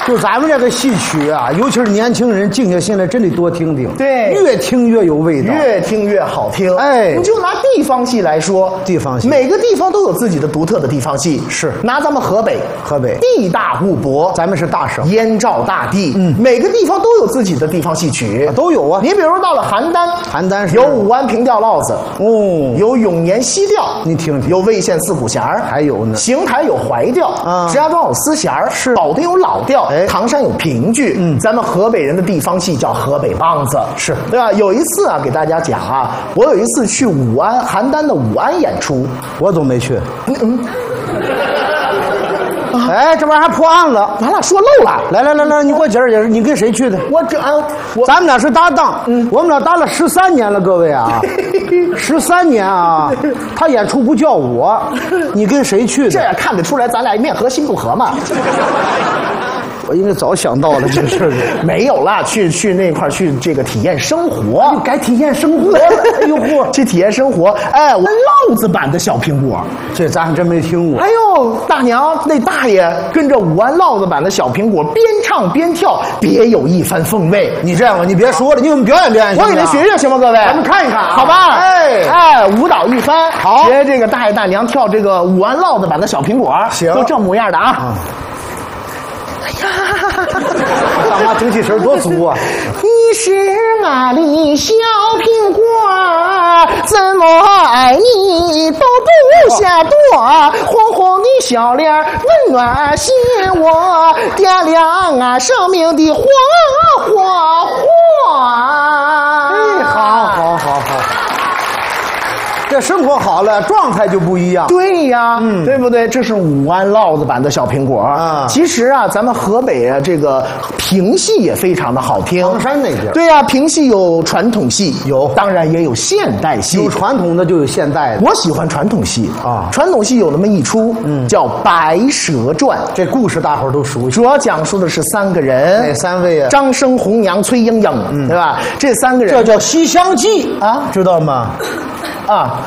就咱们这个戏曲啊，尤其是年轻人静下心来，真得多听听。 对， 越听越有味道， 越听越好听。 哎， 你就拿地方戏来说， 地方戏每个地方都有自己的独特的地方戏。 是， 拿咱们河北，地大物博， 咱们是大省， 燕赵大地，每个地方都有自己的地方戏曲， 都有啊。 你比如到了邯郸， 邯郸是有武安平调烙子， 哦， 有永年西调， 你听听， 有魏县四鼓弦儿， 还有呢， 邢台有怀调，石家庄有丝弦儿， 是保定有老调， 哎， 唐山有评剧，咱们河北人的地方戏叫河北梆子， 是对吧？有一次啊，给大家讲啊，我有一次去武安邯郸的武安演出， 我都没去。哎，这玩意儿还破案了， 完了，说漏了。 来，你给我解释解释，你跟谁去的？咱们俩是搭档，我们俩搭了13年了，各位啊，13年啊，他演出不叫我，你跟谁去的？ 这样看得出来，咱俩面和心不和嘛。 我应该早想到了这个事儿。 没有啦，去那块儿去这个体验生活， 该体验生活了。哎呦嚯， 去体验生活。哎，我烙子版的小苹果， 这咱还真没听过。 哎呦，大娘那大爷跟着武安烙子版的小苹果边唱边跳，别有一番风味。 你这样吧，你别说了，你给我们表演表演。 我给您学学行吗，各位？ 咱们看一看啊， 好吧？哎，舞蹈一番， 好， 学这个大爷大娘跳这个武安烙子版的小苹果， 行， 都这模样的啊。 大妈精气神多足啊！ 你是俺的小苹果，怎么爱你都不嫌多。红红的小脸温暖心窝，点亮俺生命的火。 哎，好。这生活好了，状态就不一样。 对呀，对不对？这是武安烙子版的小苹果啊。其实啊，咱们河北啊，这个评戏也非常的好听。 唐山那边。 对呀，评戏有传统戏， 有， 当然也有现代戏。 有传统的就有现代的。 我喜欢传统戏啊。 传统戏有那么一出，叫《白蛇传》。 这故事大伙儿都熟悉。 主要讲述的是3个人。 哪3位啊？ 张生、红娘、崔莺莺，对吧？这3个人。 这叫《西厢记》啊，知道吗？ 啊。